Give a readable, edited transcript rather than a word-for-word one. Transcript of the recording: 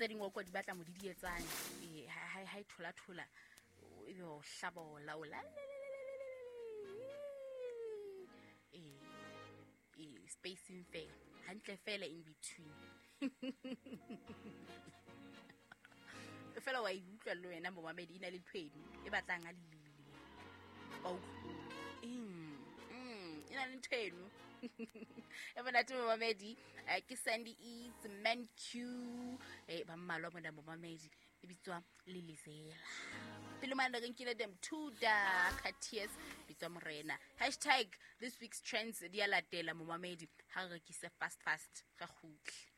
tse dingwe kwa di batla mo di etsang ha e thola e be o hlabola o la spacing fair hantle fela in between fela wa iutlwa le wena momamedi ina le twenu e batlang a lelele o ina le twenu e bona tu momamedi ke Sandy Eats ManQ ba mmalwa mona momamedi e bitswa Lilizela pele manda ke nkile dem tuda Katias bitswa morena #this week's trends di a latela momamedi ha re ke se fast ga gutli